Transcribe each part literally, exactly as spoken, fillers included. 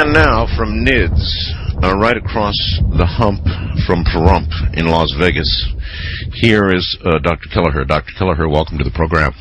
And now from N I D S, uh, right across the hump from Pahrump in Las Vegas, here is uh, Doctor Kelleher. Doctor Kelleher, welcome to the program.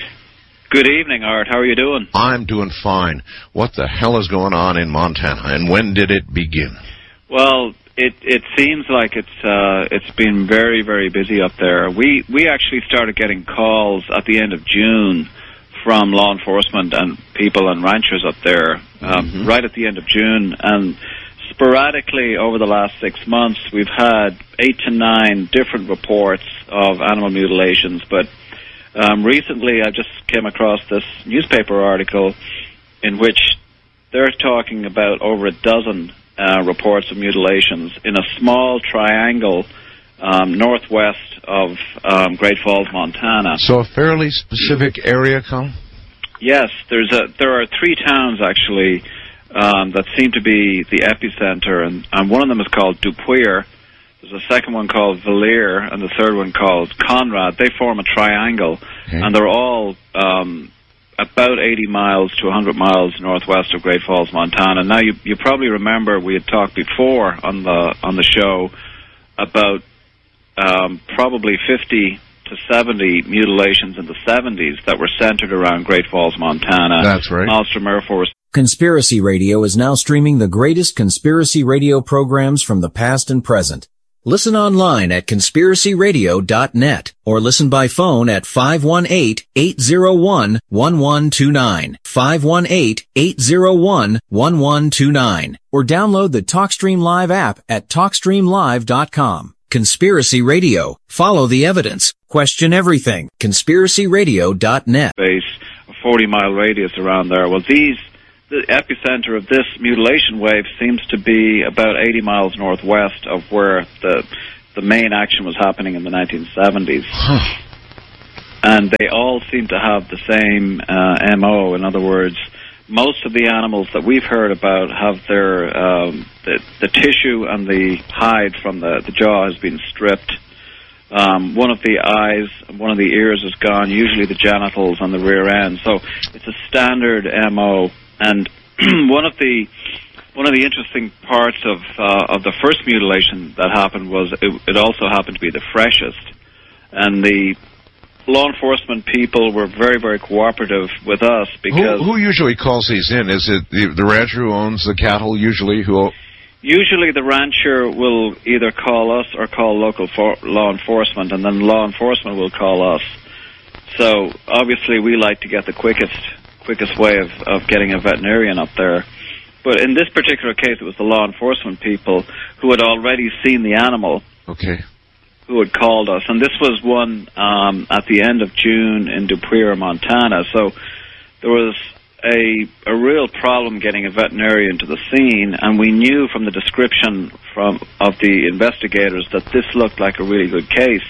Good evening, Art. How are you doing? I'm doing fine. What the hell is going on in Montana, and when did it begin? Well, it it seems like it's uh, it's been very, very busy up there. We we actually started getting calls at the end of June from law enforcement and people and ranchers up there, um, mm-hmm. right at the end of June. And sporadically over the last six months, we've had eight to nine different reports of animal mutilations. But um, recently I just came across this newspaper article in which they're talking about over a dozen uh, reports of mutilations in a small triangle Um, northwest of um, Great Falls, Montana. So a fairly specific area, Colin? Yes, there's a, there are three towns, actually, um, that seem to be the epicenter, and, and one of them is called Dupuire. There's a second one called Valier, and the third one called Conrad. They form a triangle, okay. and they're all um, about eighty miles to one hundred miles northwest of Great Falls, Montana. Now, you, you probably remember we had talked before on the on the show about Um, probably fifty to seventy mutilations in the seventies that were centered around Great Falls, Montana. That's right. Malmstrom Air Force. Conspiracy Radio is now streaming the greatest conspiracy radio programs from the past and present. Listen online at conspiracy radio dot net or listen by phone at five one eight, eight zero one, one one two nine, five one eight, eight zero one, one one two nine, or download the TalkStream Live app at talk stream live dot com. Conspiracy Radio. Follow the evidence. Question everything. conspiracy radio dot net. Base, a forty-mile radius around there. Well, these, the epicenter of this mutilation wave seems to be about eighty miles northwest of where the the main action was happening in the nineteen seventies. Huh. And they all seem to have the same uh, M O. In other words, most of the animals that we've heard about have their um, the, the tissue and the hide from the, the jaw has been stripped. Um, one of the eyes and one of the ears is gone, usually the genitals on the rear end. So it's a standard M O. And one of the one of the interesting parts of uh, of the first mutilation that happened was it, it also happened to be the freshest. And the law enforcement people were very, very cooperative with us because... Who, who usually calls these in? Is it the, the rancher who owns the cattle usually? Who? Usually the rancher will either call us or call local for, law enforcement, and then law enforcement will call us. So obviously we like to get the quickest quickest way of, of getting a veterinarian up there. But in this particular case, it was the law enforcement people who had already seen the animal. Okay. Who had called us, and this was one um, at the end of June in Dupuire, Montana. So there was a a real problem getting a veterinarian to the scene, and we knew from the description from of the investigators that this looked like a really good case.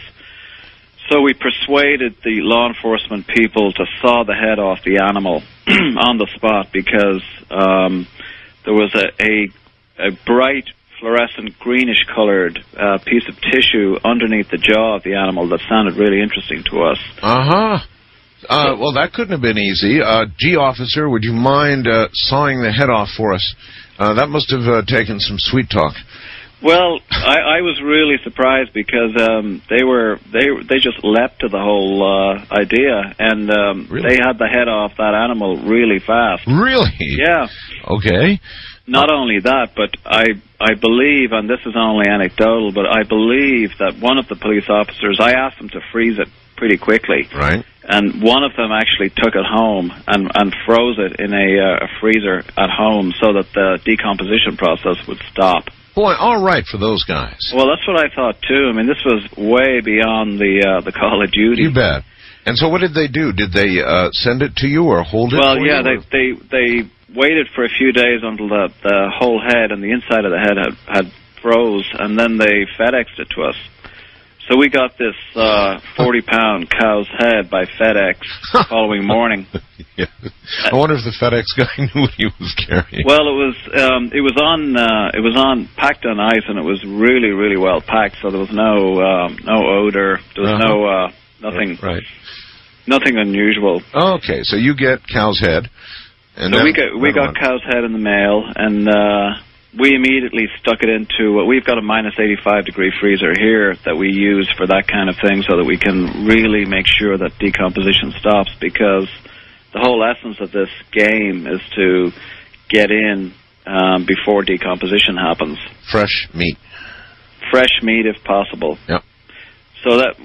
So we persuaded the law enforcement people to saw the head off the animal on the spot because um, there was a, a, a bright fluorescent greenish-colored uh, piece of tissue underneath the jaw of the animal that sounded really interesting to us. Uh-huh. Uh, well, that couldn't have been easy. Uh, G. Officer, would you mind uh, sawing the head off for us? Uh, that must have uh, taken some sweet talk. Well, I, I was really surprised because um, they were they they just leapt to the whole uh, idea, and um, really? They had the head off that animal really fast. Really? Yeah. Okay. Not only that, but I I believe, and this is only anecdotal, but I believe that one of the police officers, I asked them to freeze it pretty quickly. Right. And one of them actually took it home and, and froze it in a, uh, a freezer at home so that the decomposition process would stop. Boy, all right for those guys. Well, that's what I thought, too. I mean, this was way beyond the uh, the call of duty. You bet. And so what did they do? Did they uh, send it to you or hold it well, for yeah, you? Well, yeah, they, they, they waited for a few days until the, the whole head and the inside of the head had, had froze, and then they FedExed it to us. So we got this uh, forty-pound cow's head by FedEx the following morning. Yeah. I wonder if the FedEx guy knew what he was carrying. Well, it was um, it was on uh, it was on packed on ice, and it was really really well packed. So there was no um, no odor. There was uh-huh. no uh, nothing right. nothing unusual. Okay, so you get cow's head. And so then, we got we got cow's head in the mail, and uh, we immediately stuck it into. Uh, we've got a minus eighty-five degree freezer here that we use for that kind of thing, so that we can really make sure that decomposition stops. Because the whole essence of this game is to get in um, before decomposition happens. Fresh meat. Fresh meat, if possible. Yep. So that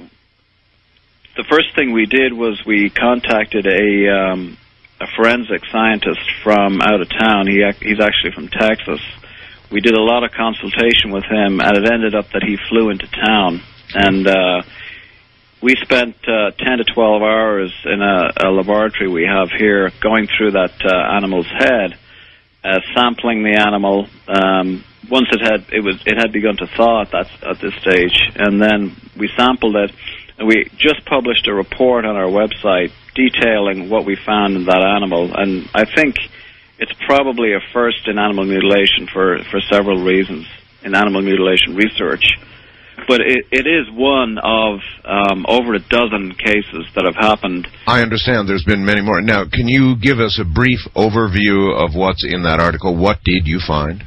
the first thing we did was we contacted a. Um, a forensic scientist from out of town. He he's actually from Texas. We did a lot of consultation with him, and it ended up that he flew into town, and uh, we spent uh, ten to twelve hours in a, a laboratory we have here, going through that uh, animal's head, uh, sampling the animal. Um, once it had it was it had begun to thaw at that at this stage, and then we sampled it. And we just published a report on our website detailing what we found in that animal, and I think it's probably a first in animal mutilation for, for several reasons, in animal mutilation research. But it, it is one of um, over a dozen cases that have happened. I understand there's been many more. Now, can you give us a brief overview of what's in that article? What did you find?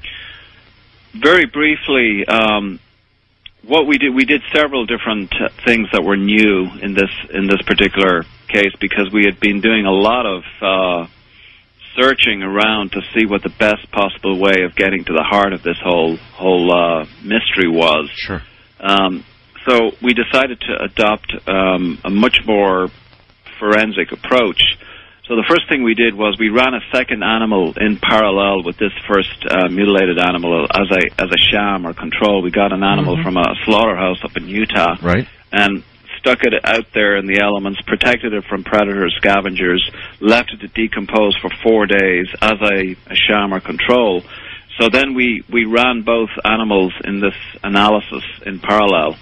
Very briefly, um, what we did, we did several different uh, things that were new in this in this particular case, because we had been doing a lot of uh, searching around to see what the best possible way of getting to the heart of this whole whole uh, mystery was. Sure. Um, so we decided to adopt um, a much more forensic approach. So the first thing we did was we ran a second animal in parallel with this first uh, mutilated animal as a as a sham or control. We got an animal mm-hmm. from a slaughterhouse up in Utah, right, and stuck it out there in the elements, protected it from predators, scavengers, left it to decompose for four days as a, a sham or control. So then we, we ran both animals in this analysis in parallel,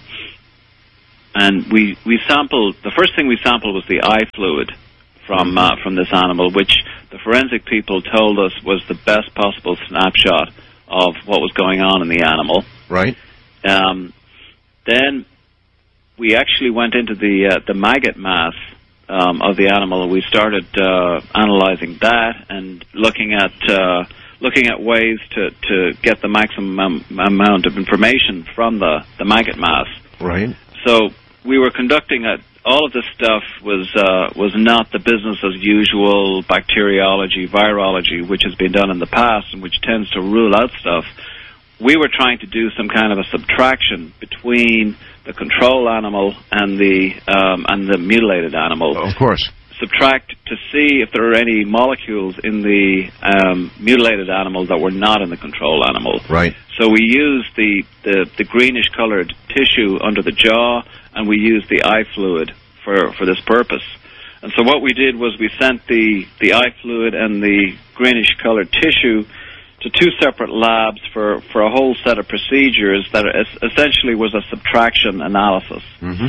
and we we sampled. The first thing we sampled was the eye fluid from uh, from this animal, which the forensic people told us was the best possible snapshot of what was going on in the animal. Right. Um, then we actually went into the uh, the maggot mass um, of the animal, and we started uh, analyzing that and looking at uh, looking at ways to, to get the maximum amount of information from the, the maggot mass. Right. So we were conducting a all of this stuff was uh, was not the business as usual bacteriology, virology, which has been done in the past and which tends to rule out stuff. We were trying to do some kind of a subtraction between the control animal and the um, and the mutilated animal. Of course. Subtract to see if there are any molecules in the um, mutilated animal that were not in the control animal. Right. So we used the, the, the greenish-colored tissue under the jaw, and we used the eye fluid for, for this purpose. And so what we did was we sent the, the eye fluid and the greenish-colored tissue to two separate labs for, for a whole set of procedures that es- essentially was a subtraction analysis. Mm-hmm.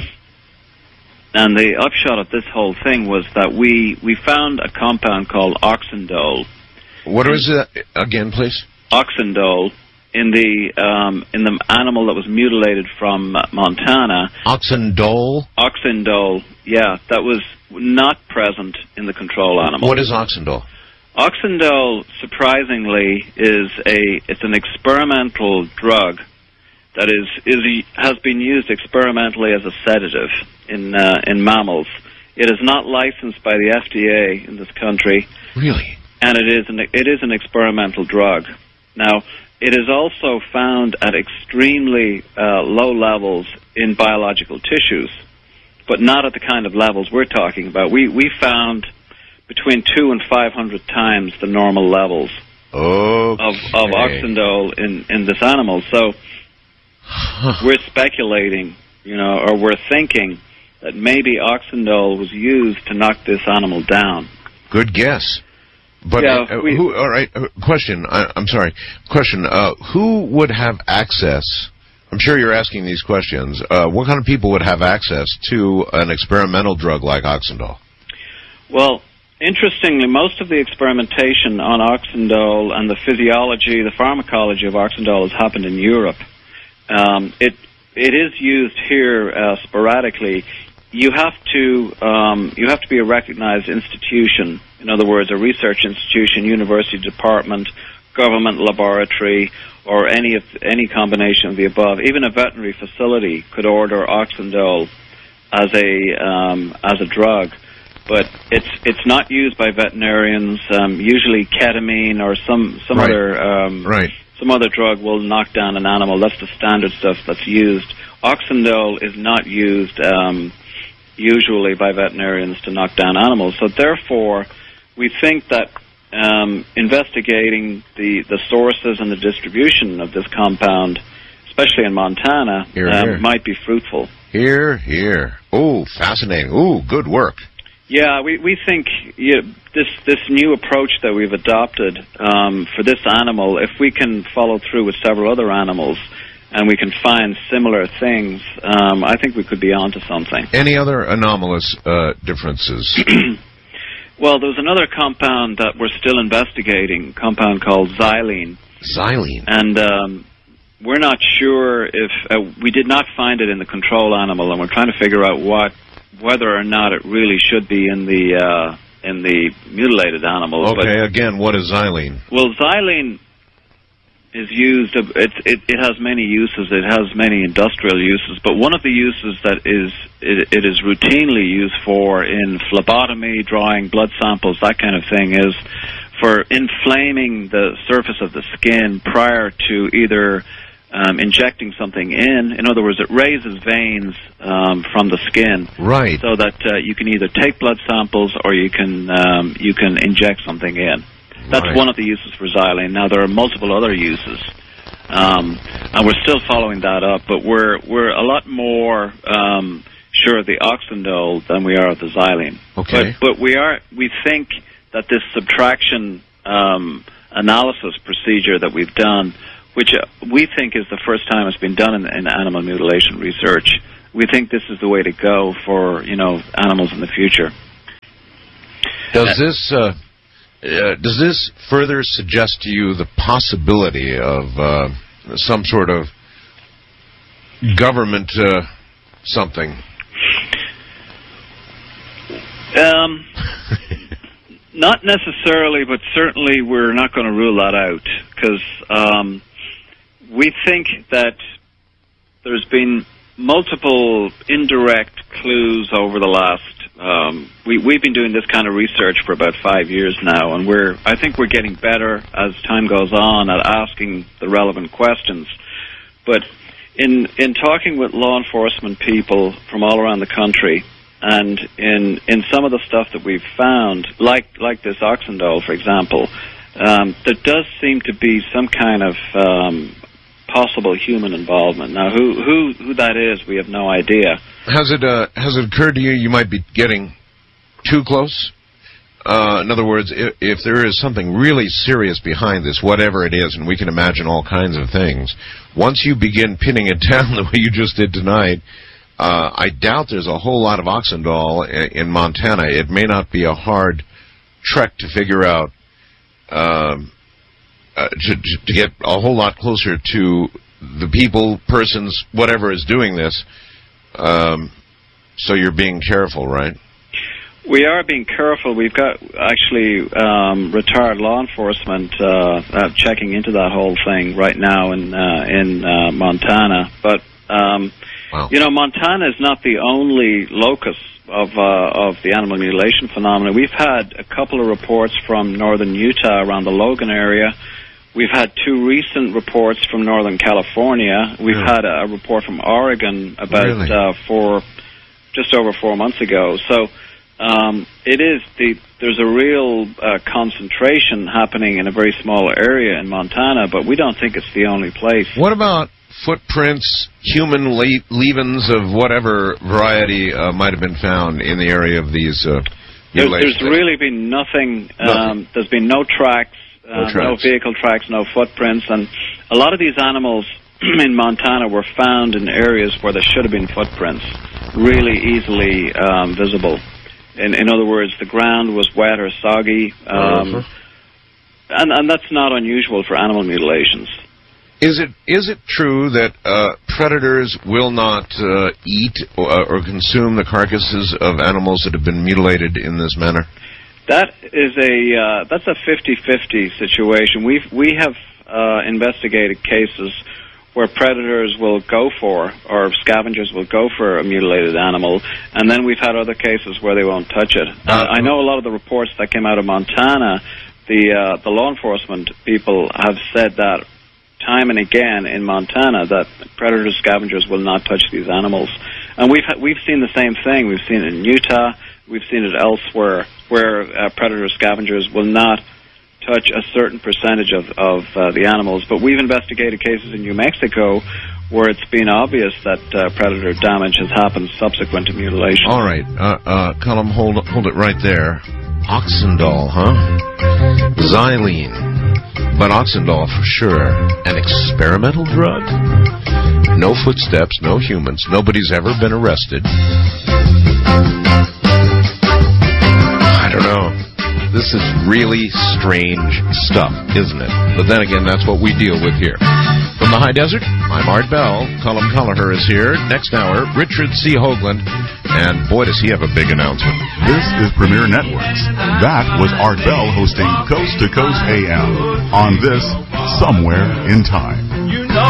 And the upshot of this whole thing was that we, we found a compound called oxindole. What is it again, please? Oxindole in the um, in the animal that was mutilated from Montana. Oxindole? Oxindole, yeah, that was not present in the control animal. What is oxindole? Oxindole, surprisingly, is a it's an experimental drug that is is has been used experimentally as a sedative in uh, in mammals. It is not licensed by the F D A in this country. Really? And it is an it is an experimental drug. Now, it is also found at extremely uh, low levels in biological tissues, but not at the kind of levels we're talking about. We we found between two and five hundred times the normal levels okay. of of oxindole in in this animal. So we're speculating, you know, or we're thinking that maybe oxindole was used to knock this animal down. Good guess. But yeah, uh, we, who? All right. Uh, question. I, I'm sorry. Question. Uh, who would have access? I'm sure you're asking these questions. Uh, what kind of people would have access to an experimental drug like oxindole? Well, interestingly, most of the experimentation on oxindole and the physiology, the pharmacology of oxindole has happened in Europe. Um, it it is used here uh, sporadically. you have to um, you have to be a recognized institution. In other words, a research institution, university department, government laboratory, or any of any combination of the above. Even a veterinary facility could order Oxandole as a um, as a drug, but it's it's not used by veterinarians. Um, usually, ketamine or some some right. other um, right. some other drug will knock down an animal. That's the standard stuff that's used. Oxandole is not used um, usually by veterinarians to knock down animals. So therefore, we think that um, investigating the, the sources and the distribution of this compound, especially in Montana, here, um, here. might be fruitful. Here, here. Oh, fascinating. Oh, good work. Yeah, we, we think you know, this this new approach that we've adopted um, for this animal, if we can follow through with several other animals and we can find similar things, um, I think we could be onto something. Any other anomalous uh, differences? Well, there's another compound that we're still investigating, a compound called xylene. Xylene. And um, we're not sure if... Uh, we did not find it in the control animal, and we're trying to figure out what... whether or not it really should be in the uh, in the mutilated animals. Okay, but, again, what is xylene? Well, xylene is used, it, it, it has many uses, it has many industrial uses, but one of the uses that is it, it is routinely used for in phlebotomy, drawing blood samples, that kind of thing, is for inflaming the surface of the skin prior to either Um, injecting something in. In other words, it raises veins um, from the skin, right? So that uh, you can either take blood samples or you can um, you can inject something in. That's right. one of the uses for xylene. Now there are multiple other uses, um, and we're still following that up. But we're we're a lot more um, sure of the Oxandole than we are of the xylene. Okay. But, but we are we think that this subtraction um, analysis procedure that we've done, which uh, we think is the first time it's been done in, in animal mutilation research. We think this is the way to go for, you know, animals in the future. Does this uh, uh, does this further suggest to you the possibility of uh, some sort of government uh, something? Um. Not necessarily, but certainly we're not going to rule that out, because um, we think that there's been multiple indirect clues over the last... Um, we, we've been doing this kind of research for about five years now, and we're I think we're getting better as time goes on at asking the relevant questions. But in in talking with law enforcement people from all around the country, and in in some of the stuff that we've found, like like this Oxandole, for example, um, there does seem to be some kind of um, possible human involvement. Now, who who who that is, we have no idea. Has it uh, has it occurred to you you might be getting too close? Uh, in other words, if, if there is something really serious behind this, whatever it is, and we can imagine all kinds of things, once you begin pinning it down the way you just did tonight, Uh, I doubt there's a whole lot of Oxandole in Montana. It may not be a hard trek to figure out, um, uh, to, to get a whole lot closer to the people, persons, whatever is doing this. Um, so you're being careful, right? We are being careful. We've got actually um, retired law enforcement uh, uh, checking into that whole thing right now in uh, in uh, Montana, but. Um, Wow. You know, Montana is not the only locus of uh, of the animal mutilation phenomenon. We've had a couple of reports from northern Utah around the Logan area. We've had two recent reports from northern California. We've yeah. had a, a report from Oregon about really? uh, four, just over four months ago. So um, it is the there's a real uh, concentration happening in a very small area in Montana, but we don't think it's the only place. What about footprints, human le- leavings of whatever variety uh, might have been found in the area of these uh, there's, there's really been nothing. Um, nothing. There's been no tracks, uh, no tracks, no vehicle tracks, no footprints, and a lot of these animals in Montana were found in areas where there should have been footprints, really easily um, visible. In, in other words, the ground was wet or soggy, um, uh-huh. and, and that's not unusual for animal mutilations. Is it is it true that uh, predators will not uh, eat or, or consume the carcasses of animals that have been mutilated in this manner? That is a uh, that's a fifty-fifty situation. We've we have uh, investigated cases where predators will go for, or scavengers will go for a mutilated animal, and then we've had other cases where they won't touch it. Uh, I know a lot of the reports that came out of Montana, the uh, the law enforcement people have said that time and again in Montana that predator scavengers will not touch these animals, and we've ha- we've seen the same thing. We've seen it in Utah, we've seen it elsewhere, where uh, predator scavengers will not touch a certain percentage of, of uh, the animals. But we've investigated cases in New Mexico where it's been obvious that uh, predator damage has happened subsequent to mutilation. All right, uh, uh, Colm, hold, hold it right there. Oxendol, huh? Xylene. But Oxendol for sure. An experimental drug? No footsteps, no humans. Nobody's ever been arrested. I don't know. This is really strange stuff, isn't it? But then again, that's what we deal with here. From the high desert, I'm Art Bell. Colm Kelleher is here. Next hour, Richard C. Hoagland. And boy, does he have a big announcement. This is Premier Networks. That was Art Bell hosting Coast to Coast A M on this Somewhere in Time. You know